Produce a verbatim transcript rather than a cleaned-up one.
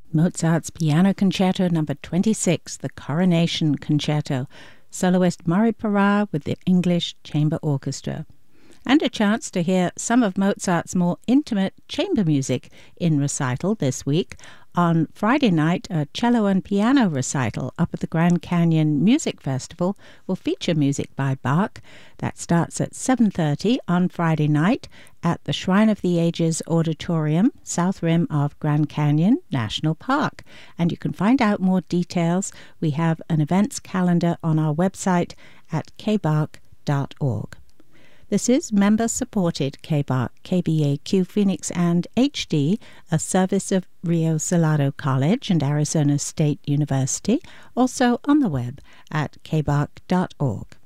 Mozart's Piano Concerto number twenty-six, the Coronation Concerto, soloist Murray Parra with the English Chamber Orchestra. And a chance to hear some of Mozart's more intimate chamber music in recital this week. On Friday night, a cello and piano recital up at the Grand Canyon Music Festival will feature music by Bach. That starts at seven thirty on Friday night at the Shrine of the Ages Auditorium, south rim of Grand Canyon National Park. And you can find out more details. We have an events calendar on our website at k b a c dot org. This is member-supported K B A C, K B A Q Phoenix and H D, a service of Rio Salado College and Arizona State University, also on the web at k b a c dot org.